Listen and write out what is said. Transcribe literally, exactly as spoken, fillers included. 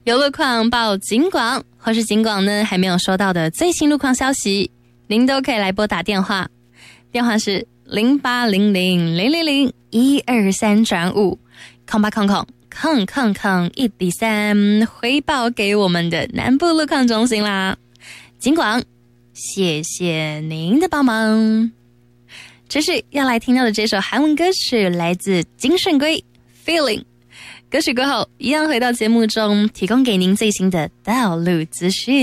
有路况报警广，或是警广呢还没有收到的最新路况消息，您都可以来拨打电话，电话是零八零零零零零一二三转五空八空空空空空一比三，回报给我们的南部路况中心啦。警广，谢谢您的帮忙。这是要来听到的这首韩文歌曲，来自金圣圭 Feeling。 歌曲过后一样回到节目中，提供给您最新的道路资讯。